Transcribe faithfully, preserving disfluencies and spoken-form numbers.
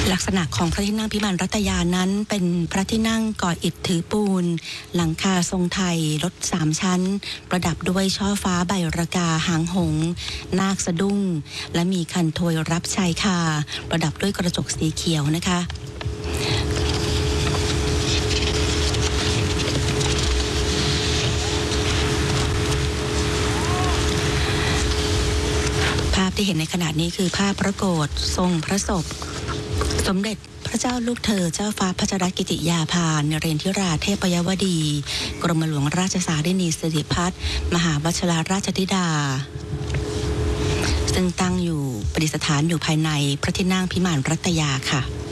ลักษณะของพระที่นั่งพิมานรัตยานั้นเป็นพระที่นั่งก่ออิฐถือปูนหลังคาทรงไทยรถสามชั้นประดับด้วยช่อฟ้าใบระกาหางหงส์นาคสะดุ้งและมีคันโทยรับชายคาประดับด้วยกระจกสีเขียวนะคะภาพที่เห็นในขณะนี้คือภาพพระโกฐทรงพระศพสมเด็จพระเจ้าลูกเธอเจ้าฟ้าพัชรกิติยาภานเรนทิราเทพยวดีกรมหลวงราชสารินีสิริพัฒน์มหาวชิราราชธิดาซึ่งตั้งอยู่ประดิษฐานอยู่ภายในพระที่นั่งพิมานรัตยาค่ะ